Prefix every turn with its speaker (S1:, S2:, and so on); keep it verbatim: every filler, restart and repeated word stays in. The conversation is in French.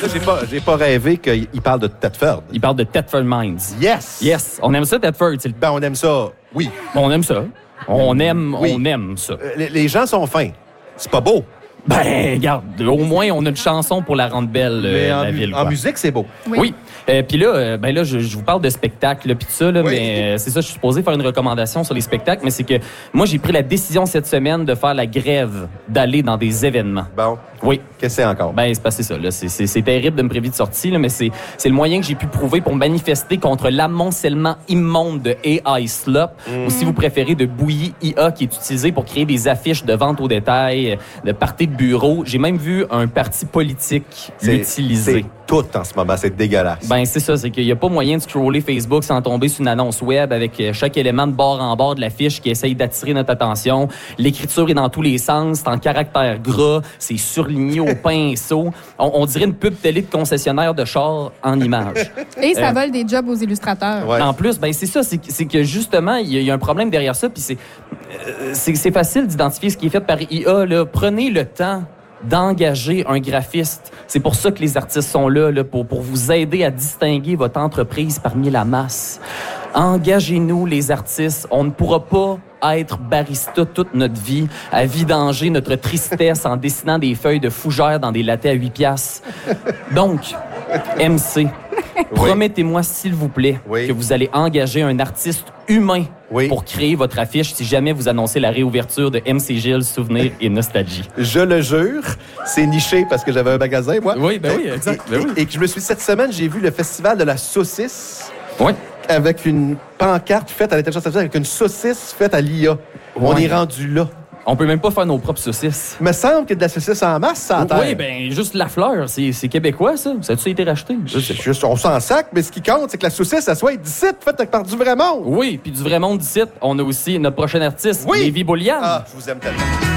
S1: Là, j'ai pas, j'ai pas rêvé qu'il parle de Thetford.
S2: Il parle de Thetford Mines.
S1: Yes!
S2: Yes, on aime ça, Thetford. C'est le...
S1: Ben, on aime ça, oui.
S2: On aime ça. On aime,
S1: Oui.
S2: on aime ça.
S1: Euh, les, les gens sont fins. C'est pas beau.
S2: Ben, regarde, au moins, on a une chanson pour la rendre belle, euh,
S1: Mais en,
S2: la
S1: mu-
S2: ville.
S1: en
S2: quoi.
S1: musique, c'est beau.
S2: Oui. oui. Euh, puis là, euh, ben là, je, je vous parle de spectacles, là, puis tout ça, là,
S1: Oui.
S2: mais euh, c'est ça, je suis supposé faire une recommandation sur les spectacles, mais c'est que moi, j'ai pris la décision cette semaine de faire la grève, d'aller dans des événements.
S1: Bon.
S2: Oui.
S1: Qu'est-ce que c'est encore?
S2: Ben, c'est passé ça, là. C'est, c'est, c'est terrible de me prévenir de sortie, là, mais c'est, c'est le moyen que j'ai pu prouver pour manifester contre l'amoncellement immonde de A I Slop,
S1: Mm.
S2: ou si vous préférez, de bouillie I A qui est utilisé pour créer des affiches de vente au détail, de parties de bureau. J'ai même vu un parti politique
S1: C'est-
S2: l'utiliser.
S1: C'est tout en ce moment. C'est dégueulasse.
S2: Ben, c'est ça, c'est qu'il n'y a pas moyen de scroller Facebook sans tomber sur une annonce web avec euh, chaque élément de bord en bord de l'affiche qui essaye d'attirer notre attention. L'écriture est dans tous les sens, c'est en caractère gras, c'est surligné au pinceau. On, on dirait une pub télé de concessionnaire de char en images.
S3: Et ça
S2: Euh,
S3: vole des jobs aux illustrateurs.
S1: Ouais.
S2: En plus, ben c'est ça, c'est, c'est que justement, il y, a- il y a un problème derrière ça, puis c'est, euh, c'est, c'est facile d'identifier ce qui est fait par I A. Là. Prenez le temps d'engager un graphiste. C'est pour ça que les artistes sont là, là pour, pour vous aider à distinguer votre entreprise parmi la masse. Engagez-nous, les artistes. On ne pourra pas être barista toute notre vie, à vidanger notre tristesse en dessinant des feuilles de fougère dans des lattés à huit piastres. Donc, M C, promettez-moi, s'il vous plaît,
S1: Oui.
S2: que vous allez engager un artiste humain
S1: Oui.
S2: pour créer votre affiche si jamais vous annoncez la réouverture de M C Gilles Souvenirs et Nostalgie.
S1: Je le jure, c'est niché parce que j'avais un magasin, moi.
S2: Oui, ben oui,
S1: Et-
S2: exact,
S1: Et,
S2: ben oui.
S1: et que je me suis, cette semaine, j'ai vu le festival de la saucisse
S2: Oui.
S1: avec une pancarte faite à l'intelligence artificielle, avec une saucisse faite à l'I A. On
S2: Ouais.
S1: est rendu là.
S2: On peut même pas faire nos propres saucisses.
S1: Il me semble qu'il y a de la saucisse en masse, ça à terre.
S2: Oui, ben juste la fleur, c'est, c'est québécois, ça. Ça a-tu été racheté? Je sais
S1: C'est
S2: pas.
S1: juste, on s'en sac, mais ce qui compte, c'est que la saucisse, ça soit d'ici, faite par du vrai monde.
S2: Oui, puis du vrai monde d'ici, on a aussi notre prochain artiste,
S1: Oui.
S2: Lévi Boulian.
S1: Ah, je vous aime tellement.